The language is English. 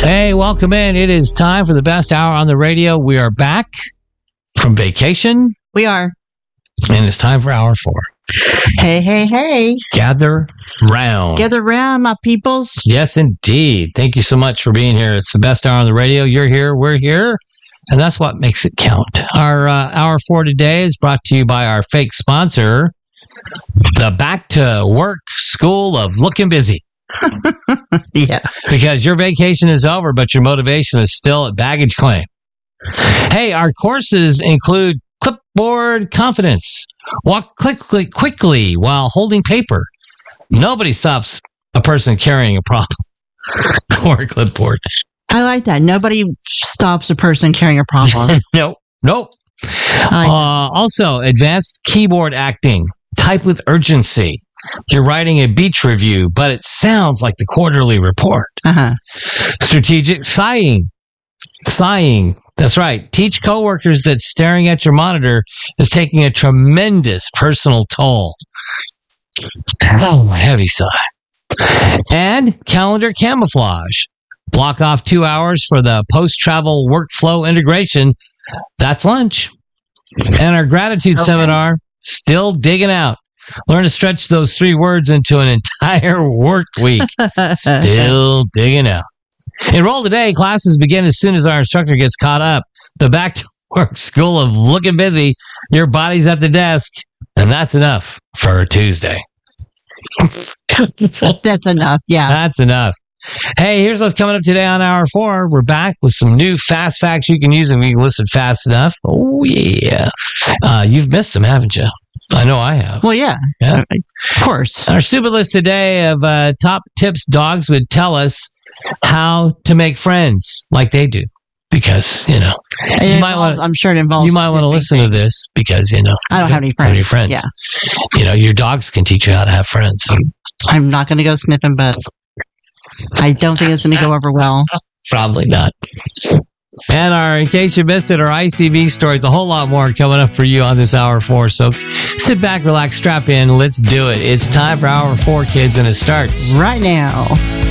Hey, welcome in. It is time for the best hour on the radio. We are back from vacation. We are. And it's time for hour 4. Hey, hey, hey. Gather round. Gather round, my peoples. Yes, indeed. Thank you so much for being here. It's the best hour on the radio. You're here. We're here. And that's what makes it count. Our hour 4 today is brought to you by our fake sponsor, the Back to Work School of Looking Busy. Yeah. Because your vacation is over, but your motivation is still at baggage claim. Hey, our courses include clipboard confidence. Walk quickly while holding paper. Nobody stops a person carrying a problem or a clipboard. I like that. Nobody stops a person carrying a problem. Nope. Also, advanced keyboard acting. Type with urgency. You're writing a beach review, but it sounds like the quarterly report. Strategic sighing. That's right. Teach coworkers that staring at your monitor is taking a tremendous personal toll. Oh, heavy sigh. And calendar camouflage. Block off 2 hours for the post-travel workflow integration. That's lunch. And our gratitude seminar, still digging out. Learn to stretch those 3 words into an entire work week. Still digging out. Enroll today. Classes begin as soon as our instructor gets caught up. The Back to Work School of Looking Busy. Your body's at the desk. And that's enough for a Tuesday. That's enough. Yeah. That's enough. Hey, here's what's coming up today on hour 4. We're back with some new fast facts you can use if you can listen fast enough. Oh, yeah. You've missed them, haven't you? I know I have. Well, yeah. Of course. Our stupid list today of top tips dogs would tell us how to make friends like they do. Because, you might want. I'm sure it involves. You might want to listen to this because, I don't have any friends. Yeah. Your dogs can teach you how to have friends. I'm not going to go sniffing butt. I don't think it's going to go over well. Probably not. And in case you missed it, our ICB stories, a whole lot more coming up for you on this hour 4. So sit back, relax, strap in. Let's do it. It's time for hour 4, kids, and it starts right now.